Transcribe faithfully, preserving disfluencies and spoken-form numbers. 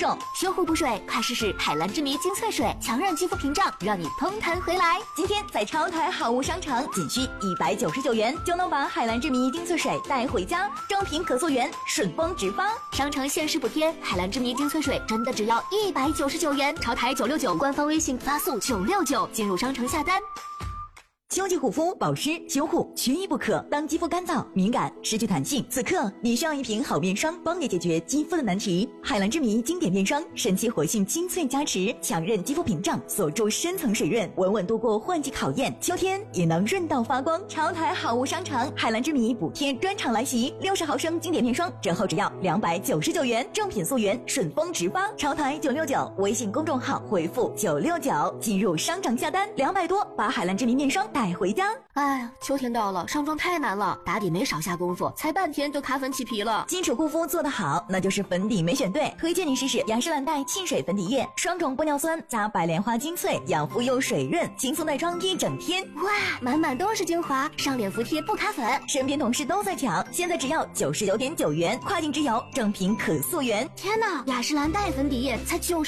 重。修护补水，快试试海蓝之谜精粹水，强韧肌肤屏障，让你蓬弹回来。今天在超台好物商城，仅需一百九十九元就能把海蓝之谜精粹水带回家，正品可溯源，顺丰直发。商城限时补贴，海蓝之谜精粹水真的只要一百九十九元，超台九六九，官方微信发送九六九进入商城下单。秋季护肤保湿修护缺一不可。当肌肤干燥敏感失去弹性，此刻你需要一瓶好面霜，帮你解决肌肤的难题。海蓝之谜经典面霜，神奇活性精粹加持，强韧肌肤屏障，锁住深层水润，稳稳度过换季考验。秋天也能润到发光。超台好物商城海蓝之谜补贴专场来袭，六十毫升经典面霜折后只要两百九十九元，正品溯源，顺丰直发。超台九六九微信公众号回复九六九进入商城下单，两百多把海蓝之谜面霜带回家。哎呀，秋天到了，上妆太难了，打底没少下功夫，才半天就卡粉起皮了。基础护肤做得好，那就是粉底没选对。推荐你试试雅诗兰黛沁水粉底液，双种玻尿酸加白莲花精粹，养肤又水润，轻松带妆一整天。哇，满满都是精华，上脸服帖不卡粉。身边同事都在抢，现在只要九十九点九元，跨境直邮，正品可溯源。天哪，雅诗兰黛粉底液才九十。